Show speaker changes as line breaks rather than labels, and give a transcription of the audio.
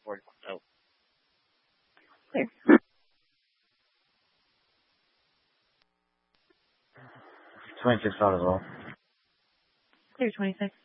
Oh,
Clear.
26 out as well.
Clear 26.